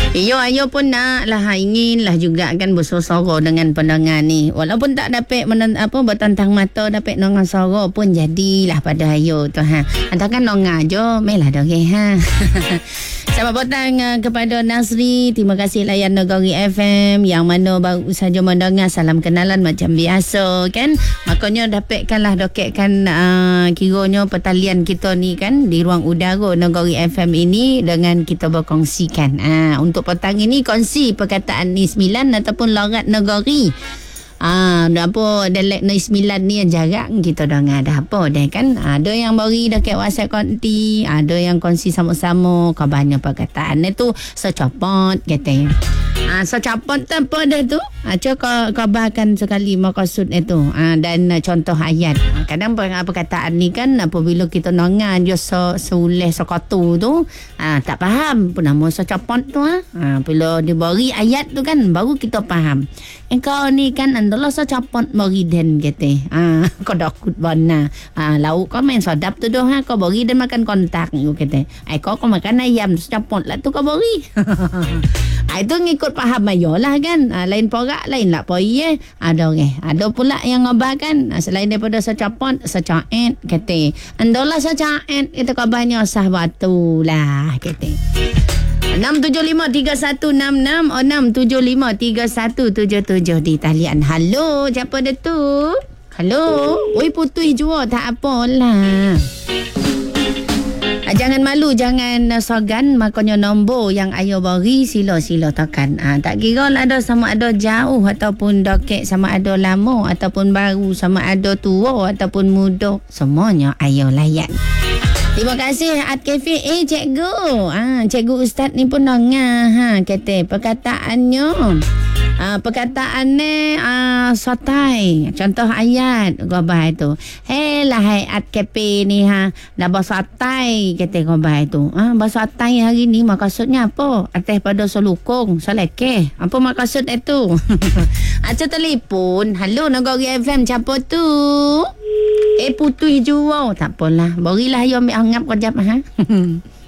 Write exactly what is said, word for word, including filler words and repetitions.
Iyo, ayo pun nak lah, ingin lah juga kan bersoro dengan pendengar ni. Walaupun tak dapat menen, apa bertantang mata dapat nongang soro pun jadilah pada ayo tu ha. Antakan nongang jo, melah dah okay, ha. Selamat petang uh, kepada Nasri. Terima kasih layan Negeri F M. Yang mana baru saja mendengar, salam kenalan macam biasa kan. Makanya dapatkanlah doketkan uh, kiranya pertalian kita ni kan di ruang udara Negeri F M ini dengan kita berkongsikan. Uh, untuk petang ini kongsi perkataan ni sembilan ataupun logat negeri. Ah, apa dialek ni sembilan ni yang jarang kita dengar dah apa dah kan. Ada yang beri dekat WhatsApp konti, ada yang kongsi sama-sama kabarnya perkataan itu secopot kata. Ah, secopot tu apa dah tu? Ah, cuba kabarkan sekali maksud itu. Ah, dan uh, contoh ayat. Ah, kadang perkataan ni kan apabila kita dengar je so sulih sekotu tu, ah, tak faham pun nama secopot tu ah. Ah, bila diberi ayat tu kan baru kita faham. Engkau ni kan adalah secopot meriden kata. Ah, kau dakut bana. Ah, lauk kau main sedap tu dah ha, kau beri dan makan kontak tu kata. Ai kau kau makan ayam secopot lah tu kau beri. Ah, itu ngikut faham ayolah kan. Ah, lain porak lain lah poi eh. Ada ke. Ada pula yang ngabarkan ah, selain daripada secopot, secaet kata. Adalah secaet itu kabarnya sah batu lah kata. enam tujuh lima tiga satu enam enam oh, enam tujuh lima tiga satu tujuh tujuh di talian. Halo, siapa dia tu? Halo. Oi, putih jua tak apalah. Ah, jangan malu, jangan uh, sogan. Makanya nombor yang ayo beri sila-sila tekan. Ah, tak kira lah ada sama ada jauh ataupun dekat, sama ada lama ataupun baru, sama ada tua ataupun muda. Semuanya ayo layan. Terima kasih Ad Cafe. Eh cikgu, ah, cikgu Ustaz ni pun dengar ha, kata perkataannya ah, perkataan ni ah, sotai. Contoh ayat gobah itu. Hei lah hai Ad Cafe ni ha, dah bersotai kata gobah itu. Ah, bersotai hari ni maksudnya apa? Atas pada selukung, selekeh. Apa maksud itu? Aca telefon. Halo Negeri F M, siapa tu? Eh putih jua. Tak apalah. Berilah you ambil anggap kejap ha.